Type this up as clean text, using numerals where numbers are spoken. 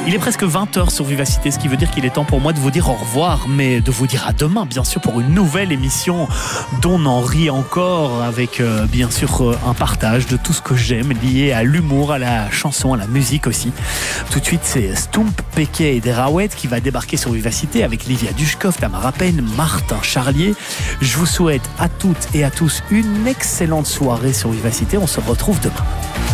Il est presque 20h sur Vivacité, ce qui veut dire qu'il est temps pour moi de vous dire au revoir, mais de vous dire à demain, bien sûr, pour une nouvelle émission dont on en rit encore, avec bien sûr un partage de tout ce que j'aime, lié à l'humour, à la chanson, à la musique aussi. Tout de suite, c'est Stump Pequet et des Raouettes qui va débarquer sur Vivacité avec Livia Dushkov, Tamara Penn, Martin Charlier. Je vous souhaite à toutes et à tous une excellente soirée sur Vivacité. On se retrouve demain.